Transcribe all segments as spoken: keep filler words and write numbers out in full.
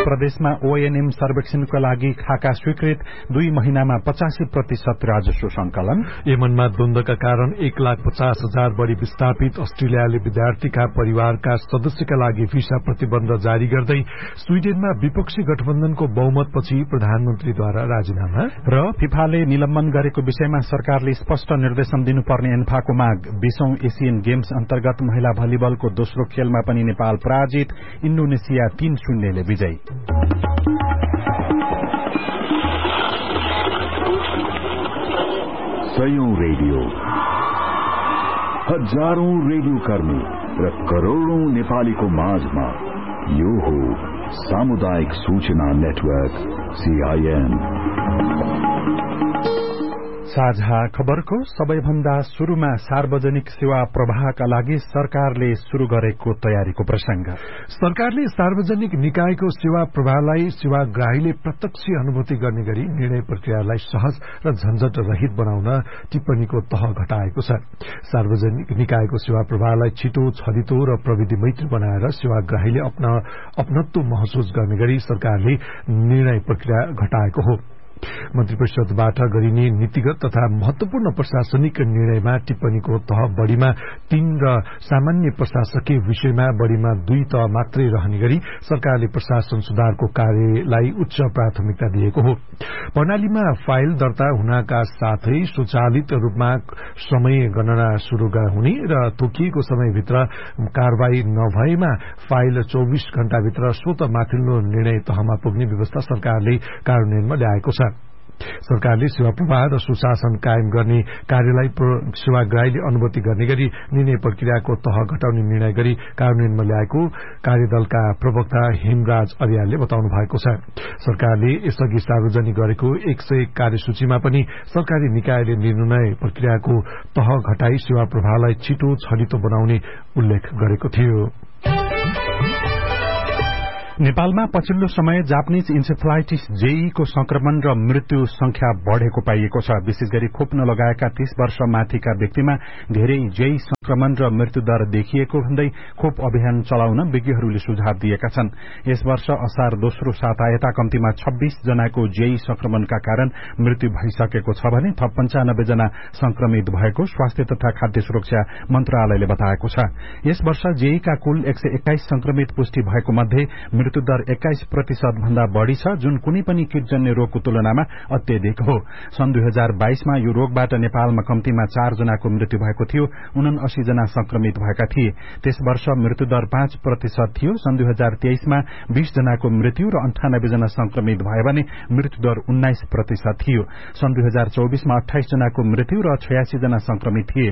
प्रदेशमा ओएनएम सर्वेक्षणका लागि खाका स्वीकृत, दुई महिनामा पचासी प्रतिशत राजस्व संकलन। यमनमा द्वन्द्वका कारण एक लाख पचास हजार बढ़ी विस्थापित। अस्ट्रेलियाले विद्यार्थीका परिवारका सदस्यका लागि भिसा प्रतिबन्ध जारी गर्दै। स्वीडेनमा विपक्षी गठबन्धनको बहुमतपछि प्रधानमन्त्रीद्वारा राजीनामा। र फिफाले निलम्बन गरेको विषयमा सरकारले स्पष्ट निर्देशन दिनुपर्ने एन्फाको माग। बीसौं एसियन गेम्स अन्तर्गत महिला भलिबलको दोस्रो खेलमा पनि नेपाल पराजित, इन्डोनेसिया तीन शून्यले विजयी। सयौं रेडियो, हजारौं रेडियो कर्मी र करोड़ौं नेपालीको माझमा यो हो सामुदायिक सूचना नेटवर्क सीआईएन। साझा खबरको सबैभन्दा शुरूमा सार्वजनिक सेवा प्रवाहका लागि सरकारले शुरू गरेको तयारीको प्रसंग। सरकारले सार्वजनिक निकायको सेवा प्रवाहलाई सेवाग्राहीले प्रत्यक्ष अनुभूति गर्ने गरी निर्णय प्रक्रियालाई सहज र झन्झट रहित बनाउन टिप्पणीको तह घटाएको छ। सार्वजनिक निकायको सेवा प्रवाहलाई छिटो, छरितो र प्रविधि मैत्री बनाएर सेवाग्राहीले अपना अपनत्व महसुस गर्ने गरी सरकारले निर्णय प्रक्रिया घटाएको हो। मन्त्री परिषदबाट गरिने नीतिगत तथा महत्वपूर्ण प्रशासनिक निर्णयमा टिप्पणीको तह बढ़ीमा तीन र सामान्य प्रशासकीय विषयमा बढ़ीमा दुई तह मात्रै रहने गरी सरकारले प्रशासन सुधारको कार्यलाई उच्च प्राथमिकता दिएको हो। प्रणालीमा फाइल दर्ता हुनका साथै स्वचालित रूपमा समय गणना शुरू हुने र तोकिएको समयभित्र कारवाही नभएमा फाइल चौबीस घण्टाभित्र स्वत माथिल्लो निर्णय तहमा पुग्ने व्यवस्था सरकारले कार्यान्वयनमा ल्याएको छ। सरकारले सेवा प्रवाह र सुशासन कायम गर्ने कार्यलाई सेवाग्राहीले अनुभूति गर्ने गरी निर्णय प्रक्रियाको तह घटाउने निर्णय गरी कार्यान्वयनमा ल्याएको कार्यदलका प्रवक्ता हेमराज अर्यालले बताउनु भएको छ। सरकारले यसअघि सार्वजनिक गरेको एक सय कार्यसूचीमा पनि सरकारी निकायले निर्णय प्रक्रियाको तह घटाई सेवा प्रवाहलाई छिटो, छरितो बनाउने उल्लेख गरेको थियो। नेपालमा पछिल्लो समय जापानीज इन्सेफ्लाइटिस जेई को संक्रमण र मृत्यु संख्या बढ़ेको पाइएको छ। विशेष गरी खोप नलगाएका तीस वर्ष माथिका व्यक्तिमा धेरै जेई संक्रमण र मृत्यु दर देखिएको भन्दै खोप अभियान चलाउन विज्ञहरूले सुझाव दिएका छन्। यस वर्ष असार दोस्रो साता यता कम्तीमा छब्बीस जनाको जेई संक्रमणका कारण मृत्यु भइसकेको छ भने थप पञ्चानब्बे जना संक्रमित भएको स्वास्थ्य तथा खाद्य सुरक्षा मन्त्रालयले बताएको छ। यस वर्ष जेईका कुल एक सय एक्काइस संक्रमित पुष्टि भएको मध्ये मृत्युदर एक्काइस प्रतिशत भन्दा बढ़ी छ, जुन कुनै पनि किटजन्य रोगको तुलनामा अत्यधिक हो। सन् दुई हजार बाइसमा यो रोगबाट नेपालमा कम्तीमा चार जनाको मृत्यु भएको थियो, उनासी जना संक्रमित भएका थिए। त्यस वर्ष मृत्युदर पाँच प्रतिशत थियो। सन् दुई हजार तेइसमा बीस जनाको मृत्यु र अन्ठानब्बे जना संक्रमित भए भने मृत्युदर उन्नाइस प्रतिशत थियो। सन् दुई हजार चौबीसमा अठाइस जनाको मृत्यु र छयासी जना संक्रमित थिए।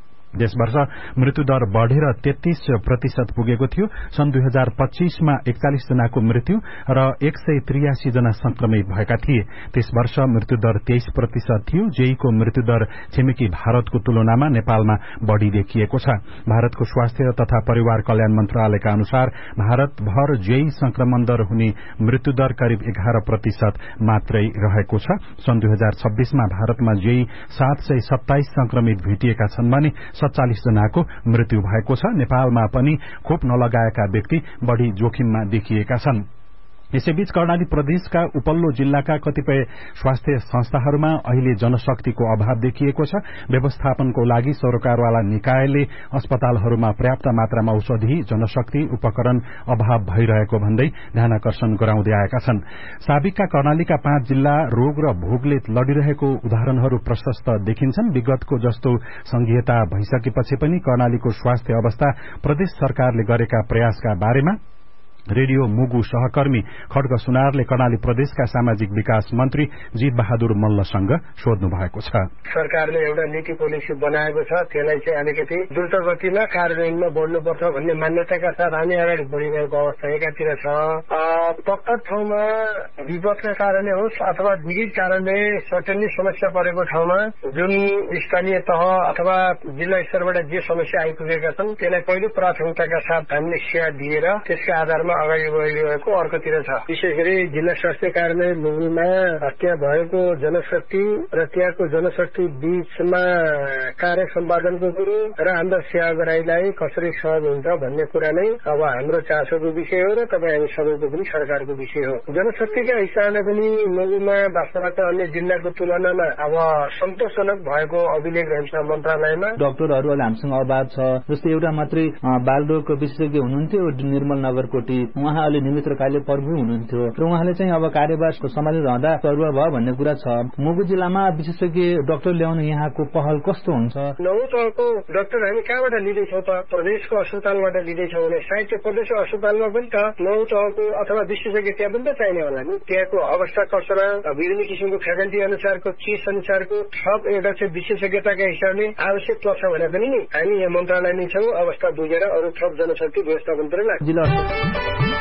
यस वर्ष मृत्युदर बढ़ेर तेत्तीस प्रतिशत पुगेको थियो। सन् दुई हजार पच्चीसमा एकचालिस जनाको मृत्यु र एक सय त्रियासी जना संक्रमित भएका थिए। त्यस वर्ष मृत्युदर तेइस प्रतिशत थियो। जेईको मृत्युदर छिमेकी भारतको तुलनामा नेपालमा बढ़ी देखिएको छ। भारतको स्वास्थ्य तथा परिवार कल्याण मन्त्रालयका अनुसार भारतभर जेई संक्रमण दर हुने मृत्युदर करिब एघार प्रतिशत मात्रै रहेको छ। सन् दुई हजार छब्बीसमा भारतमा जेई सात सय सत्ताइस संक्रमित भेटिएका छन् भने सत्तालिस जनाको मृत्यु भएको छ। नेपालमा पनि खोप नलगाएका व्यक्ति बढ़ी जोखिममा देखिएका छन्। यसैबीच कर्णाली प्रदेशका उपल्लो जिल्लाका कतिपय स्वास्थ्य संस्थाहरूमा अहिले जनशक्तिको अभाव देखिएको छ। व्यवस्थापनको लागि सरकारवाला निकायले अस्पतालहरूमा पर्याप्त मात्रामा औषधि, जनशक्ति, उपकरण अभाव भइरहेको भन्दै ध्यानाकर्षण गराउँदै आएका छन्। साबिकका कर्णालीका पाँच जिल्ला रोग र भोगले लडिरहेको उदाहरणहरू प्रशस्त देखिन्छन्। विगतको जस्तो संघीयता भइसकेपछि पनि कर्णालीको स्वास्थ्य अवस्था प्रदेश सरकारले गरेका प्रयासका बारेमा रेडियो मुगु सहकर्मी खड्ग सुनारले कर्णाली प्रदेशका सामाजिक विकास मन्त्री जीत बहादुर मल्लसँग सोध्नु भएको छ। सरकारले एउटा नीति पोलिसी बनाएको छ, त्यसलाई चाहिँ अलिकति द्रुत गतिमा कार्यान्वयनमा बढ्नुपर्छ भन्ने मान्यताका साथ हामी अगाडि बढिरहेको अवस्था एकातिर छ। पक्का ठाउँमा विपदका कारणले होस् अथवा निजी कारणले सर्टेन्ली समस्या परेको ठाउँमा जुन स्थानीय तह अथवा जिल्ला स्तरबाट जे समस्या आइपुगेका छन् त्यसलाई पहिलो प्राथमिकताका साथ हामीले सेवा दिएर त्यसका आधारमा अगाडि बढिरहेको अर्कोतिर छ। विशेष गरी जिल्ला स्वास्थ्य कार्यालय मुगुमा त्यहाँ भएको जनशक्ति र त्यहाँको जनशक्ति बीचमा कार्य सम्पादनको कुरो र हाम्रो सेवाग्राहीलाई कसरी सहज हुन्छ भन्ने कुरा नै अब हाम्रो चासोको विषय हो र तपाईँ हामी सबैको पनि सहयोग सरकारको विषय हो। जनशक्तिका हिसाबले पनि मुलुकमा वास्तवमा अन्य जिल्लाको तुलनामा अब सन्तोषजनक भएको अभिलेख रहन्छ मन्त्रालयमा। डाक्टरहरू अहिले हामीसँग अभाव छ। जस्तै एउटा मात्रै बालरोगको विशेषज्ञ हुनुहुन्थ्यो निर्मल नगरकोटी, उहाँ अहिले निमित्र काले प्रभु हुनुहुन्थ्यो र उहाँले चाहिँ अब कार्यभार सम्हालिरहँदा सरुवा भयो भन्ने कुरा छ। मुगु जिल्लामा विशेषज्ञ डाक्टर ल्याउनु यहाँको पहल कस्तो हुन्छ? नौ तहको डाक्टर हामी कहाँबाट लिँदैछौँ त? प्रदेशको अस्पतालबाट लिँदैछौँ भने साहित्य प्रदेशको अस्पतालमा पनि त नौ तहको अथवा विशेषज्ञ त्यहाँ पनि त चाहिने होला नि। त्यहाँको अवस्था कसरा विभिन्न किसिमको फ्याकल्टी अनुसारको केस अनुसारको थप एउटा चाहिँ विशेषज्ञताका हिसाबले आवश्यक पर्छ भने पनि नि हामी यहाँ मन्त्रालय नै छौँ अवस्था बुझेर अरू थप जनशक्ति व्यवस्थापनतिर लाग्छ।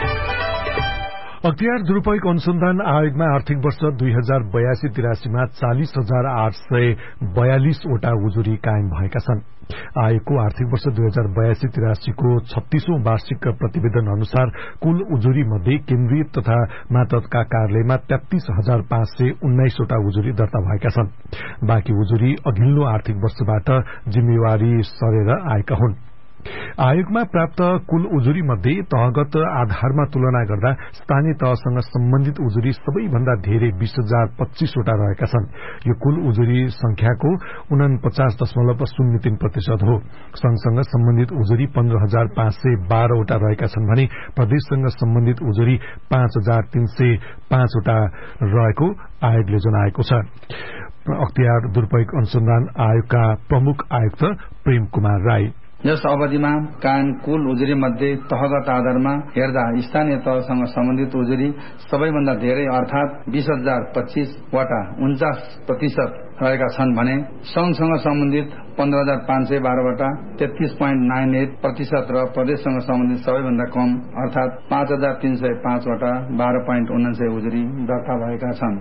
अख्तियार दुरूपयोग अनुसन्धान आयोगमा आर्थिक वर्ष दुई हजार बयासी तिरासीमा चालिस हजार आठ सय बयालिसवटा उजुरी कायम भएका छन्। आयोगको आर्थिक वर्ष दुई हजार बयासी तिरासीको छत्तीसौं वार्षिक प्रतिवेदन अनुसार कुल उजुरी मध्ये केन्द्रीय तथा मातहतका कार्यालयमा तेत्तीस हजार पाँच सय उन्नाइसवटा उजुरी दर्ता भएका छन्। बाँकी उजुरी अघिल्लो आर्थिक वर्षबाट जिम्मेवारी सरेर आएका हुन्। आयोगमा प्राप्त कुल उजुरी मध्ये तहगत आधारमा तुलना गर्दा स्थानीय तहसँग सम्बन्धित उजुरी सबैभन्दा धेरै बीस हजार पच्चीसवटा रहेका छन्। यो कुल उजुरी संख्याको उनपचास दशमलव शून्य तीन प्रतिशत हो। संघसँग सम्बन्धित उजुरी पन्ध्र हजार पाँच सय बाह्रवटा रहेका छन् भने प्रदेशसँग सम्बन्धित उजुरी पाँच हजार तीन सय पाँचवटा रहेको आयोगले जनाएको छ। अख्तियार दुरूपयोग अनुसन्धान आयोगका प्रमुख आयुक्त प्रेम कुमार राई यस अवधिमा कायम कुल उजुरी मध्ये तहगत आधारमा हेर्दा स्थानीय तहसँग सम्बन्धित उजुरी सबैभन्दा धेरै अर्थात बीस हजार पच्चीसवटा उन्चास प्रतिशत रहेका छन् भने संघसँग सम्बन्धित पन्ध्र हजार पाँच सय बाह्रवटा तेत्तीस पोइन्ट नाइन एट प्रतिशत र प्रदेशसँग सम्बन्धित सबैभन्दा कम अर्थात पाँच हजार तीन सय पाँचवटा बाह्र पोइन्ट उनान्सय उजुरी दर्ता भएका छन्।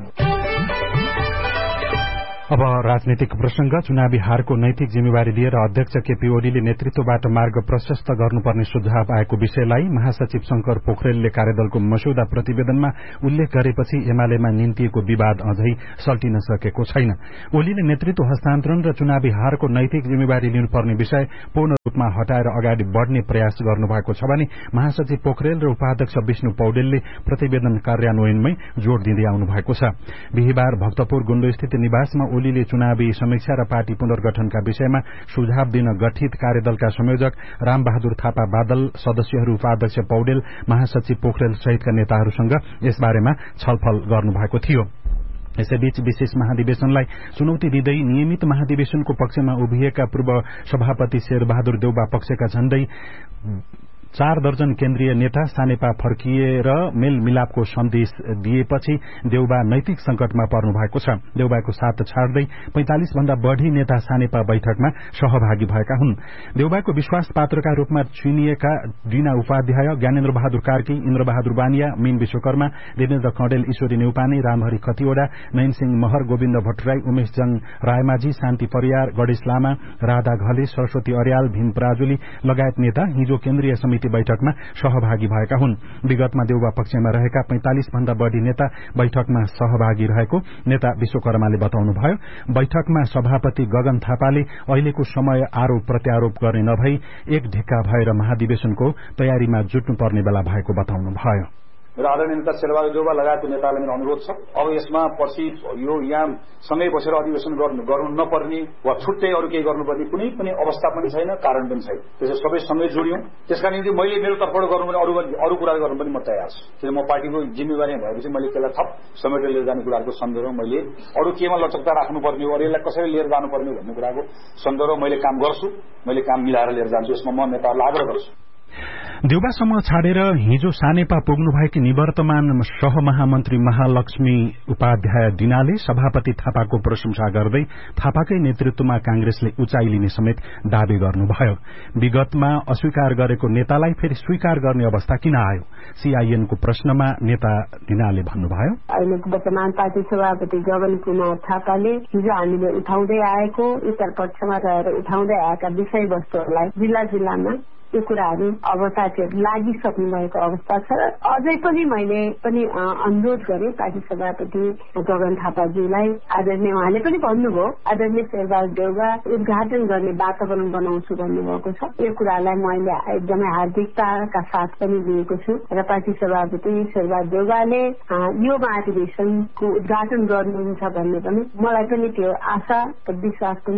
अब राजनीतिक प्रसंग। चुनावी हारको नैतिक जिम्मेवारी लिएर अध्यक्ष केपी ओलीले नेतृत्वबाट मार्ग प्रशस्त गर्नुपर्ने सुझाव आएको विषयलाई महासचिव शंकर पोखरेलले कार्यदलको मस्यौदा प्रतिवेदनमा उल्लेख गरेपछि एमालेमा निम्तिएको विवाद अझै सल्टिन सकेको छैन। ओलीले नेतृत्व हस्तान्तरण र चुनावी हारको नैतिक जिम्मेवारी लिनुपर्ने विषय पूर्ण रूपमा हटाएर अगाडि बढ़ने प्रयास गर्नुभएको छ भने महासचिव पोखरेल र उपाध्यक्ष विष्णु पौडेलले प्रतिवेदन कार्यान्वयनमै जोड़ दिँदै आउनु भएको छ। बिहिबार भक्तपुर गुण्डोस्थित निवासमा ओलीले चुनावी समीक्षा र पार्टी पुनर्गठनका विषयमा सुझाव दिन गठित कार्यदलका संयोजक रामबहादुर थापा बादल, सदस्यहरू उपाध्यक्ष पौडेल, महासचिव पोखरेल सहितका नेताहरूसँग यसबारेमा छलफल गर्नुभएको थियो। यसैबीच विशेष महाधिवेशनलाई चुनौती दिँदै नियमित महाधिवेशनको पक्षमा उभिएका पूर्व सभापति शेरबहादुर देउबा पक्षका झण्डै चार दर्जन केन्द्रीय नेता सानेपा फर्किएर मेलमिलापको सन्देश दिएपछि देउबा नैतिक संकटमा पर्नु भएको छ। देउबाको साथ छाड्दै पैंतालिस भन्दा बढ़ी नेता सानेपा बैठकमा सहभागी भएका हुन्। देउबाको विश्वास पात्रका रूपमा चुनिएका डीना उपाध्याय, ज्ञानेन्द्र बहादुर कार्की, इन्द्र बहादुर बानिया, मीन विश्वकर्मा, देवेन्द्र कणेल, ईश्वरी नेउपाने, रामहरि खतिवड़ा, नयनसिंह महर, गोविन्द भट्टराई, उमेश जंग रायमाझी, शान्ति परियार, गणेश लामा, राधा घले, सरस्वती अर्याल, भीम पराजुली लगायत नेता हिजो केन्द्रीय समिति बैठकमा सहभागी भएका हुन्। विगतमा देउबा पक्षमा रहेका पैंतालिस भन्दा बढ़ी नेता बैठकमा सहभागी रहेको नेता विश्वकर्माले बताउनुभयो। बैठकमा सभापति गगन थापाले अहिलेको समय आरोप प्रत्यारोप गर्ने नभई एक ढिक्का भएर महाधिवेशनको तयारीमा जुट्नुपर्ने बेला भएको बताउनुभयो। र आदरणीय नेता शेरबहादुर देउबा लगायतको नेतालाई मेरो अनुरोध छ, अब यसमा पछि यो यहाँ सँगै बसेर अधिवेशन गर्नु गर्नु नपर्ने वा छुट्टै अरू केही गर्नुपर्ने कुनै पनि अवस्था पनि छैन, कारण पनि छैन। त्यसै सबै सँगै जोडियौं। त्यसका निम्ति मैले मेरो तर्फबाट गर्नुपर्ने अरू अरू कुरा गर्नु पनि म तयार छु। त्यसले म पार्टीको जिम्मेवारी भएपछि मैले त्यसलाई थप समेटेर लिएर जाने कुराहरूको सन्दर्भमा मैले अरू केमा लचकता राख्नुपर्ने हो, अरू यसलाई कसरी लिएर जानुपर्ने भन्ने कुराको सन्दर्भमा मैले काम गर्छु। मैले काम मिलाएर लिएर जान्छु। यसमा म नेताहरूलाई आग्रह गर्छु। देउबासम्म छाडेर हिजो सानेपा पुग्नुभएकी निवर्तमान सहमहामन्त्री महालक्ष्मी उपाध्याय डिनाले सभापति थापाको प्रशंसा गर्दै थापाकै नेतृत्वमा कांग्रेसले उचाइ लिने समेत दावी गर्नुभयो। विगतमा अस्वीकार गरेको नेतालाई फेरि स्वीकार गर्ने अवस्था किन आयो? सीआईएनको प्रश्नमा नेता डिनाले भन्नुभयो, अहिलेको वर्तमान पार्टी सभापति गगन कुमार थापाले हिजो हामीले उठाउँदै आएको उत्तर पक्षमा रहेर उठाउँदै आएका विषयवस्तुहरूलाई जिल्ला जिल्लामा यो कुराहरू अब साथीहरू लागिसक्नु भएको अवस्था छ। अझै पनि मैले पनि अनुरोध गरेँ पार्टी सभापति गगन थापाज्यूलाई, आदरणीय उहाँले पनि भन्नुभयो आदरणीय शेरबहादुर देउवा उद्घाटन गर्ने वातावरण बनाउँछु भन्नुभएको छ। यो कुरालाई मैले एकदमै हार्दिकताका साथ पनि लिएको छु र पार्टी सभापति शेरबहादुर देउवाले यो महाधिवेशनको उद्घाटन गर्नुहुन्छ भन्ने पनि मलाई पनि त्यो आशा र विश्वास पनि